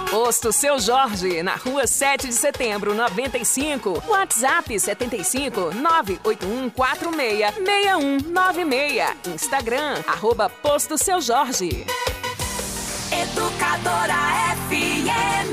Posto Seu Jorge, na rua 7 de setembro, 95. WhatsApp 75 98146 6196. Instagram, @Posto Seu Jorge. Educadora FM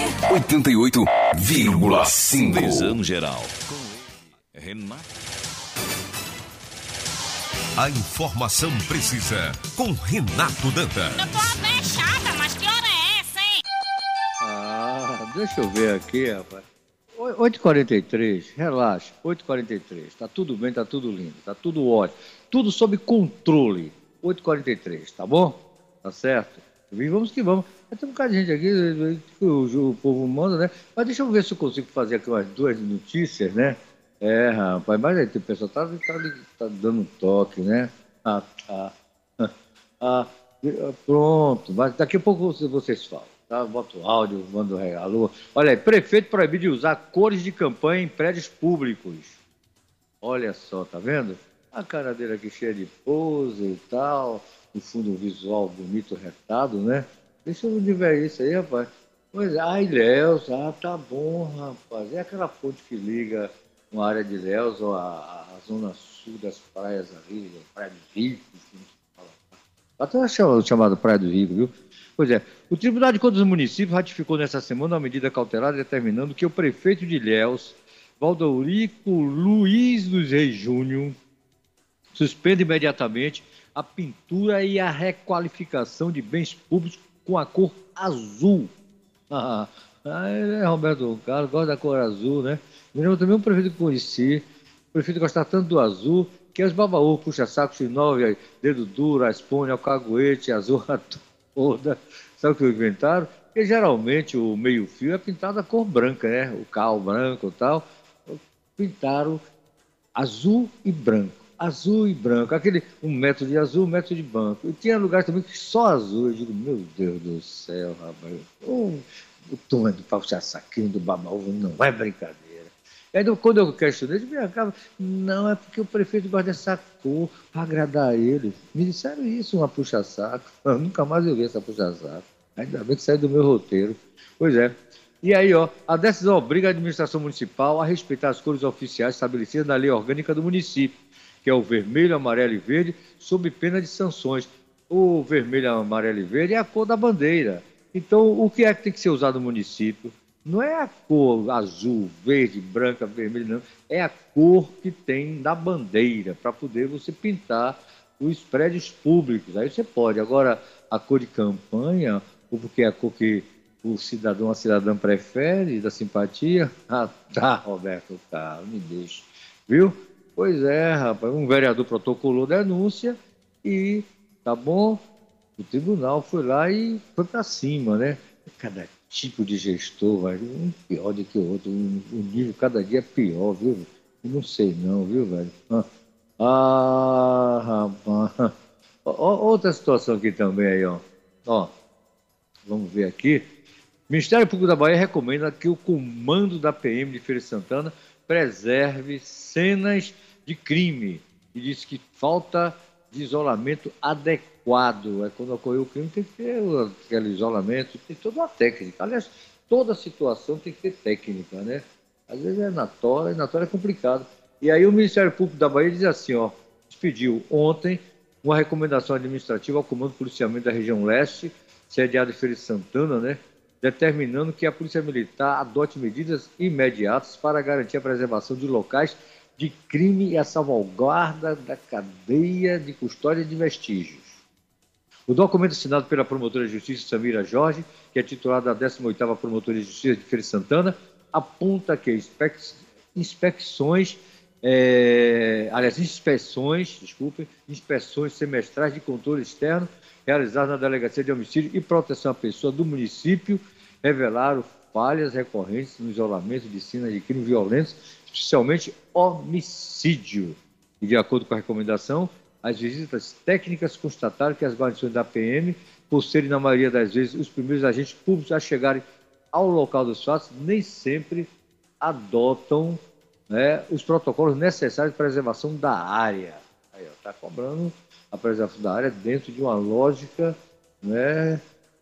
88,5. Visão geral. Com ele, Renato. A informação precisa com Renato Danta. Eu tô até chata, mas que hora é essa, hein? Deixa eu ver aqui, rapaz. 8h43, relaxa, 8h43. Tá tudo bem, tá tudo lindo, tá tudo ótimo. Tudo sob controle. 8h43, tá bom? Tá certo? E vamos que vamos. Tem um bocado de gente aqui, o povo manda, né? Mas deixa eu ver se eu consigo fazer aqui umas duas notícias, né? Rapaz, mas aí o pessoal tá dando um toque, né? Pronto, mas daqui a pouco vocês falam, tá? Bota o áudio, manda o regalo. Olha aí, prefeito proibido de usar cores de campanha em prédios públicos. Olha só, tá vendo? A cara dele aqui cheia de pose e tal, no fundo visual bonito, retado, né? Deixa eu ver isso aí, rapaz. Pois é, Ilhéus, tá bom, rapaz. É aquela ponte que liga uma área de Ilhéus ou a zona sul das praias ali, a Praia do Rico, até chamada Praia do Rico, viu? Pois é, o Tribunal de Contas do Município ratificou nessa semana uma medida cautelar determinando que o prefeito de Ilhéus, Valdourico Luiz dos Reis Júnior, suspenda imediatamente a pintura e a requalificação de bens públicos com a cor azul. Ele é Roberto Carlos, gosta da cor azul, né? Me lembro também um prefeito que conheci, o prefeito gostava tanto do azul, que é os babaú, puxa-saco, X9, dedo duro, a espone, o caguete, a zorra toda. Sabe o que inventaram? Porque geralmente o meio-fio é pintado a cor branca, né? O cal branco e tal. Pintaram azul e branco. Azul e branco. Aquele 1 metro de azul, 1 metro de branco. E tinha lugares também que só azul. Eu digo, meu Deus do céu, rapaz. O tom do puxa-saquinho do babaú não é brincadeira. E aí, quando eu questionei, eu disse, não, é porque o prefeito gosta dessa cor para agradar ele. Me disseram isso, uma puxa-saco. Nunca mais eu vi essa puxa-saco. Ainda bem que saiu do meu roteiro. Pois é. E aí, a decisão obriga a administração municipal a respeitar as cores oficiais estabelecidas na lei orgânica do município, que é o vermelho, amarelo e verde, sob pena de sanções. O vermelho, amarelo e verde é a cor da bandeira. Então, o que é que tem que ser usado no município? Não é a cor azul, verde, branca, vermelho, não. É a cor que tem na bandeira, para poder você pintar os prédios públicos. Aí você pode. Agora, a cor de campanha, ou porque é a cor que o cidadão, a cidadã prefere, da simpatia. Tá, Roberto Carlos, me deixa. Viu? Pois é, rapaz. Um vereador protocolou denúncia e, tá bom, o tribunal foi lá e foi para cima, né? Cada tipo de gestor, vai um pior do que o outro, o nível cada dia é pior, viu? Eu não sei não, viu, velho? Rapaz. Outra situação aqui também aí, ó. Vamos ver aqui. O Ministério Público da Bahia recomenda que o comando da PM de Feira de Santana preserve cenas de crime e diz que falta de isolamento adequado. Quando ocorreu o crime, tem que ter aquele isolamento, tem toda uma técnica. Aliás, toda situação tem que ter técnica, né? Às vezes é na tora, e na tora é complicado. E aí o Ministério Público da Bahia diz assim, expediu ontem uma recomendação administrativa ao Comando de Policiamento da Região Leste, sediado em Feira de Santana, né? Determinando que a Polícia Militar adote medidas imediatas para garantir a preservação de locais de crime e a salvaguarda da cadeia de custódia de vestígios. O documento assinado pela promotora de justiça Samira Jorge, que é titular da 18ª Promotoria de Justiça de Feira de Santana, aponta que inspeções semestrais de controle externo realizadas na Delegacia de Homicídio e Proteção à Pessoa do município revelaram falhas recorrentes no isolamento de cenas de crimes violentos, especialmente homicídio. E, de acordo com a recomendação, as visitas técnicas constataram que as guarnições da PM, por serem, na maioria das vezes, os primeiros agentes públicos a chegarem ao local dos fatos, nem sempre adotam, né, os protocolos necessários para a preservação da área. Aí, está cobrando a preservação da área dentro de uma lógica, né,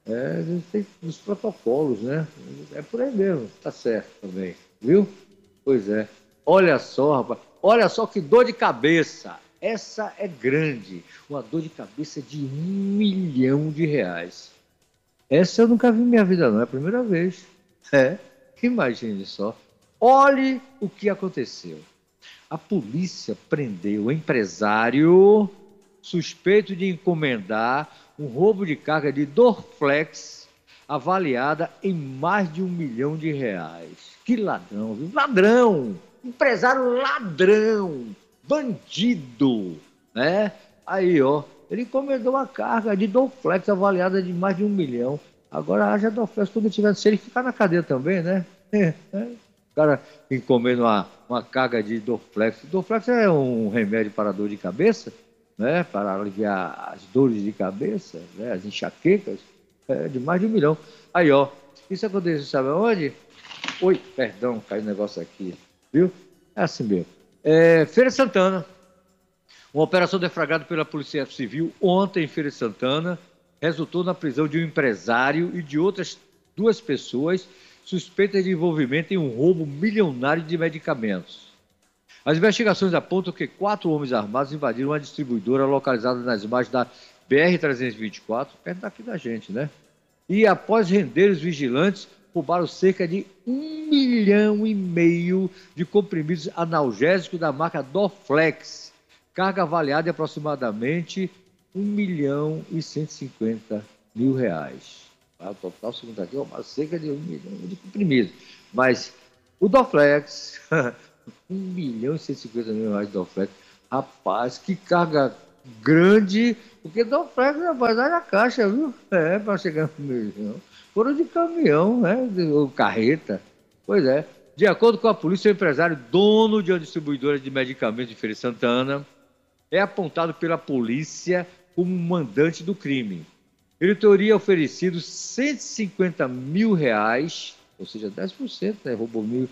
Tem os protocolos, né? É por aí mesmo, tá certo também, viu? Pois é. Olha só, rapaz, olha só que dor de cabeça. Essa é grande, uma dor de cabeça de R$ 1 milhão. Essa eu nunca vi na minha vida, não, é a primeira vez. Imagine só. Olhe o que aconteceu. A polícia prendeu o empresário suspeito de encomendar um roubo de carga de Dorflex avaliada em mais de R$ 1 milhão. Que ladrão, viu? Ladrão! Empresário ladrão! Bandido! Né? Aí, ó, ele encomendou uma carga de Dorflex avaliada de mais de R$ 1 milhão. Agora haja Dorflex quando tiver, se ele ficar na cadeia também, né? O cara encomenda uma carga de Dorflex. Dorflex é um remédio para dor de cabeça, né? Para aliviar as dores de cabeça, né? As enxaquecas, de mais de R$ 1 milhão. Aí, ó, isso aconteceu, sabe aonde? Oi, perdão, caiu um negócio aqui, viu? É assim mesmo. Feira de Santana. Uma operação deflagrada pela Polícia Civil ontem em Feira de Santana resultou na prisão de um empresário e de outras 2 pessoas suspeitas de envolvimento em um roubo milionário de medicamentos. As investigações apontam que 4 homens armados invadiram uma distribuidora localizada nas margens da BR-324, perto daqui da gente, né? E após render os vigilantes, roubaram cerca de R$ 1,5 milhão de comprimidos analgésicos da marca Dorflex, carga avaliada em aproximadamente R$ 1,150.000. O total, segundo aqui, roubaram cerca de R$ 1 milhão de comprimidos. Mas o Dorflex, R$ 1,150.000 de Dorflex, rapaz, que carga grande, porque Dorflex vai dar na caixa, viu? Para chegar no milhão. Foram de caminhão, né? Ou carreta. Pois é. De acordo com a polícia, o empresário dono de uma distribuidora de medicamentos de Feira de Santana é apontado pela polícia como mandante do crime. Ele teria oferecido R$ 150.000, ou seja, 10%, né? Roubou R$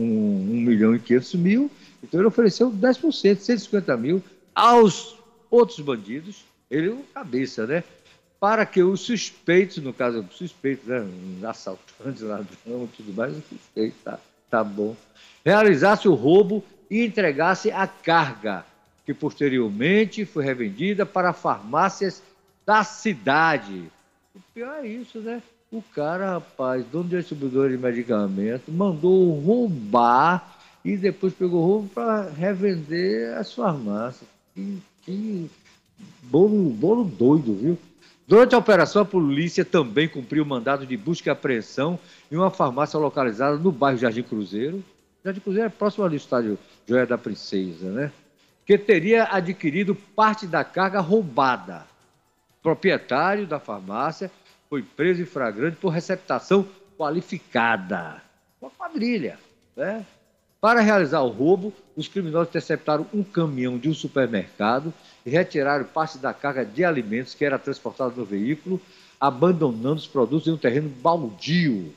1.500.000, então ele ofereceu 10%, 150 mil, aos outros bandidos, ele é o cabeça, né? Para que os suspeitos, no caso, suspeitos, né? Assaltantes, ladrão, tudo mais, suspeito, tá bom, realizasse o roubo e entregasse a carga, que posteriormente foi revendida para farmácias da cidade. O pior é isso, né? O cara, rapaz, dono de distribuidor de medicamento, mandou roubar e depois pegou o roubo para revender as farmácias. Que bolo doido, viu? Durante a operação, a polícia também cumpriu o mandado de busca e apreensão em uma farmácia localizada no bairro Jardim Cruzeiro. Jardim Cruzeiro é próximo ali do estádio Joia da Princesa, né? Que teria adquirido parte da carga roubada. O proprietário da farmácia foi preso em flagrante por receptação qualificada. Uma quadrilha, né? Para realizar o roubo, os criminosos interceptaram um caminhão de um supermercado e retiraram parte da carga de alimentos que era transportada no veículo, abandonando os produtos em um terreno baldio.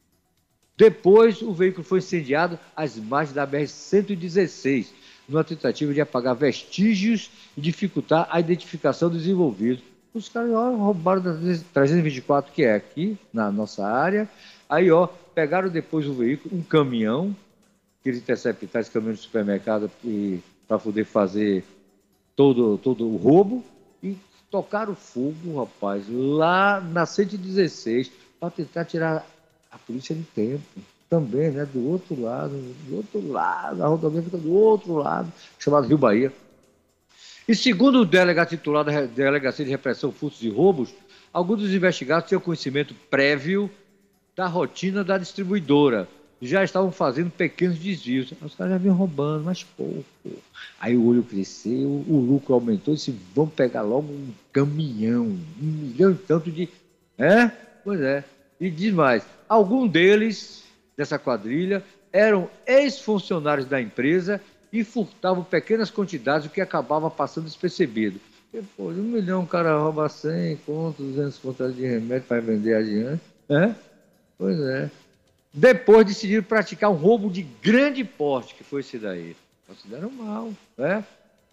Depois, o veículo foi incendiado às margens da BR-116, numa tentativa de apagar vestígios e dificultar a identificação dos envolvidos. Os caras roubaram da 324, que é aqui, na nossa área. Aí, pegaram depois o veículo, um caminhão, que eles interceptaram esse caminhão de supermercado para poder fazer todo o roubo, e tocaram fogo, rapaz, lá na 116, para tentar tirar a polícia de tempo. Também, né, do outro lado, a rodovia fica do outro lado, chamado Rio Bahia. E segundo o delegado titular da Delegacia de Repressão, Furtos e Roubos, alguns dos investigados tinham conhecimento prévio da rotina da distribuidora. Já estavam fazendo pequenos desvios. Os caras já vinham roubando, mas pouco. Aí o olho cresceu, o lucro aumentou e se vão pegar logo um caminhão, 1 milhão e tanto de... Pois é. E diz mais, algum deles, dessa quadrilha, eram ex-funcionários da empresa e furtavam pequenas quantidades, o que acabava passando despercebido. Depois, 1 milhão, o cara rouba 100 contos, 200 contos de remédio para vender adiante. Pois é. Depois decidiram praticar um roubo de grande porte, que foi esse daí. Consideram mal, né?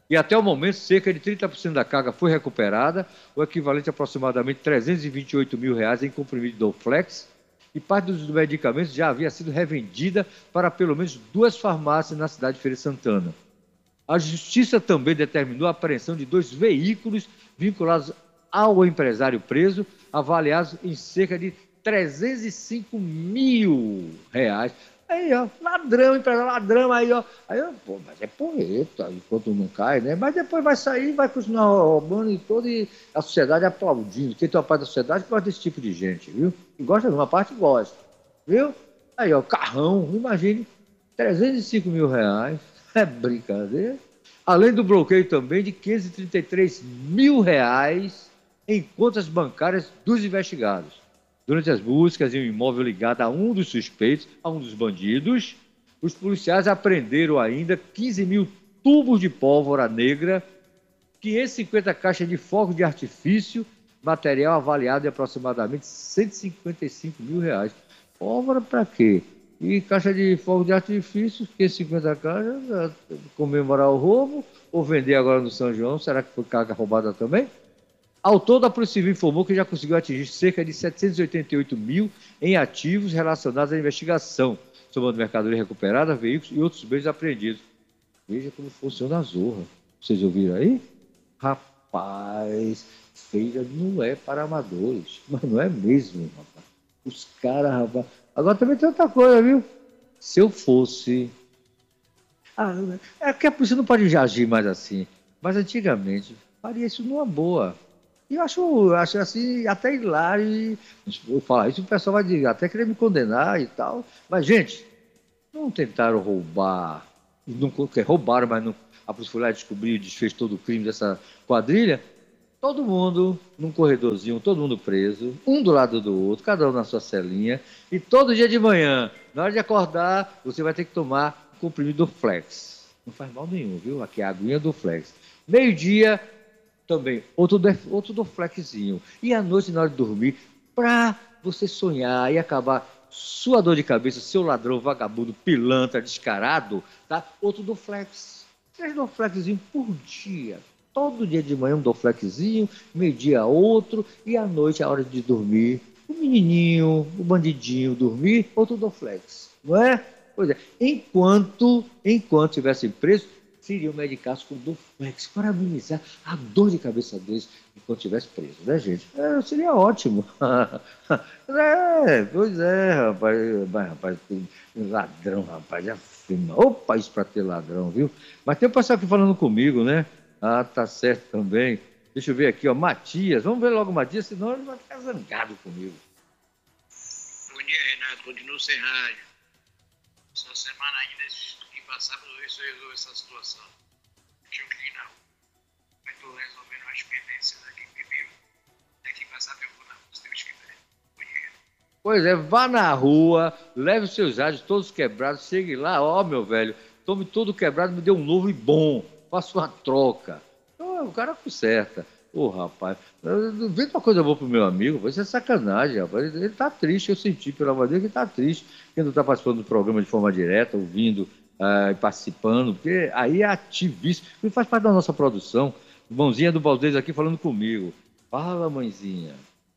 E até o momento, cerca de 30% da carga foi recuperada, o equivalente a aproximadamente R$328 mil em comprimido Dorflex, e parte dos medicamentos já havia sido revendida para pelo menos 2 farmácias na cidade de Feira de Santana. A Justiça também determinou a apreensão de 2 veículos vinculados ao empresário preso, avaliados em cerca de R$305 mil. Aí, ó, ladrão, empresário ladrão, aí, ó. Aí, pô, mas é porreta, enquanto não cai, né? Mas depois vai sair, vai continuar roubando e toda a sociedade aplaudindo. Quem tem uma parte da sociedade gosta desse tipo de gente, viu? E gosta de uma parte, gosta, viu? Aí, ó, carrão, imagine, R$305 mil. É brincadeira. Além do bloqueio também de R$533 mil em contas bancárias dos investigados. Durante as buscas em um imóvel ligado a um dos suspeitos, a um dos bandidos, os policiais apreenderam ainda 15 mil tubos de pólvora negra, 550 caixas de fogos de artifício, material avaliado em aproximadamente R$155 mil. Pólvora para quê? E caixa de fogos de artifício, 550 caixas, comemorar o roubo, ou vender agora no São João, será que foi carga roubada também? Ao todo, a Polícia Civil informou que já conseguiu atingir cerca de 788 mil em ativos relacionados à investigação, somando mercadoria recuperada, veículos e outros bens apreendidos. Veja como funciona a zorra. Vocês ouviram aí? Rapaz, feira não é para amadores, mas não é mesmo, rapaz. Os caras, rapaz... Agora também tem outra coisa, viu? Se eu fosse... é que a polícia não pode agir mais assim, mas antigamente faria isso numa boa. E eu acho assim, até hilário, eu falar isso, o pessoal vai dizer, até querer me condenar e tal. Mas, gente, não tentaram roubar, não roubaram, mas não, a polícia foi lá e descobriu, desfez todo o crime dessa quadrilha. Todo mundo num corredorzinho, todo mundo preso, um do lado do outro, cada um na sua celinha. E todo dia de manhã, na hora de acordar, você vai ter que tomar o comprimido Dorflex. Não faz mal nenhum, viu? Aqui é a aguinha Dorflex. Meio-dia, também, outro Dorflexzinho. E à noite, na hora de dormir, para você sonhar e acabar sua dor de cabeça, seu ladrão, vagabundo, pilantra, descarado, tá? Outro Dorflex. 3 Dorflexzinhos por dia. Todo dia de manhã um Dorflexzinho, meio-dia outro, e à noite, a hora de dormir, o menininho, o bandidinho dormir, outro Dorflex. Não é? Pois é. Enquanto estivessem presos, seriam medicados com Dorflex para amenizar a dor de cabeça deles enquanto estivesse preso, né, gente? Seria ótimo. Pois é, rapaz, ladrão, rapaz, afirma. Opa, isso para ter ladrão, viu? Mas tem um pessoal aqui falando comigo, né? Ah, tá certo também. Deixa eu ver aqui, ó, Matias. Vamos ver logo o Matias, senão ele vai ficar zangado comigo. Bom dia, Renato. Continua sem rádio. Essa semana ainda que passava, eu resolver essa situação. Tinha que ir não. Mas estou resolvendo as pendências aqui que viu. Daqui passar eu vou na rua, se Deus quiser. Bom dia. Pois é, vá na rua, leve os seus rádios todos quebrados, chegue lá, ó, meu velho, tome todo quebrado, me dê um novo e bom. Faça uma troca. Então, o cara conserta. Ô, rapaz, vê uma coisa boa pro meu amigo, isso é sacanagem, rapaz. Ele tá triste, eu senti, pelo amor de Deus, que ele tá triste. Ele não tá participando do programa de forma direta, ouvindo e participando, porque aí é ativíssimo. Ele faz parte da nossa produção. Mãozinha do Valdez aqui falando comigo. Fala, mãezinha.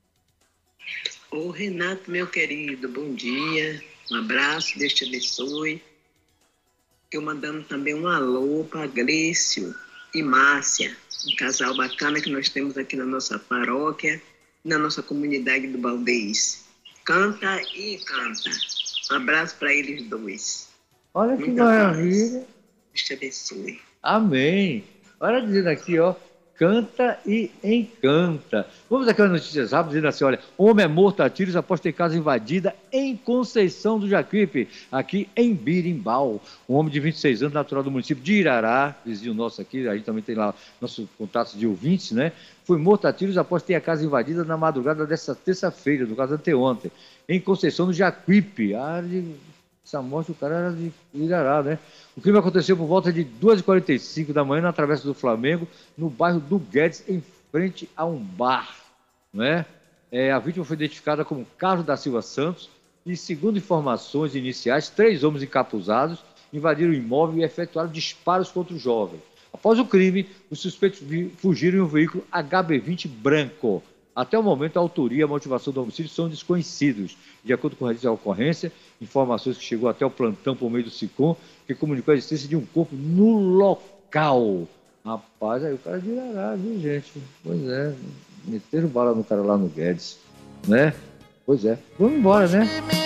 Ô, Renato, meu querido, bom dia. Um abraço, Deus te abençoe. Eu mandando também um alô para Grécio e Márcia, um casal bacana que nós temos aqui na nossa paróquia, na nossa comunidade do Valdez. Canta e canta. Um abraço para eles dois. Olha que maravilha. Deus te abençoe. Amém. Olha dizendo aqui, ó. Canta e encanta. Vamos aqui às notícias rápidas, dizendo assim, olha, homem é morto a tiros após ter casa invadida em Conceição do Jacuípe, aqui em Birimbau. Um homem de 26 anos, natural do município de Irará, vizinho nosso aqui, a gente também tem lá nossos contatos de ouvintes, né? Foi morto a tiros após ter a casa invadida na madrugada dessa terça-feira, no caso anteontem, em Conceição do Jacuípe. Essa morte, o cara era de Irará, né? O crime aconteceu por volta de 2h45 da manhã na Travessa do Flamengo, no bairro do Guedes, em frente a um bar, né? A vítima foi identificada como Carlos da Silva Santos e, segundo informações iniciais, 3 homens encapuzados invadiram o imóvel e efetuaram disparos contra o jovem. A Após o crime, os suspeitos fugiram em um veículo HB20 branco. Até o momento, a autoria e a motivação do homicídio são desconhecidos. De acordo com a registro da ocorrência, informações que chegou até o plantão por meio do SICOM, que comunicou a existência de um corpo no local. Rapaz, aí o cara virará, viu, gente? Pois é, meteram bala no cara lá no Guedes, né? Pois é, vamos embora, né?